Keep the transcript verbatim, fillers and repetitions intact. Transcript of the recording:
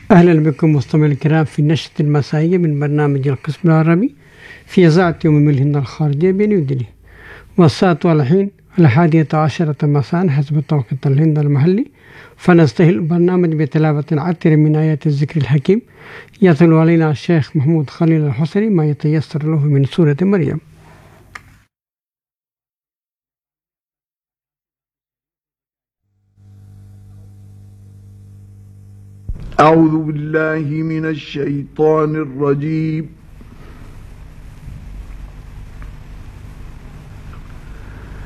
أهلا بكم مستمعينا الكرام في النشرة المسائية من برنامج القسم العربي في إذاعة يوم الهند الخارجية بنيو دلهي، والساعة الحين الحادية عشرة مساء حسب توقيت الهند المحلي. فنستهل البرنامج بتلاوة عطر من آيات الذكر الحكيم يتلو علينا الشيخ محمود خليل الحسني ما يتيسر له من سورة مريم. أعوذ بالله من الشيطان الرجيم.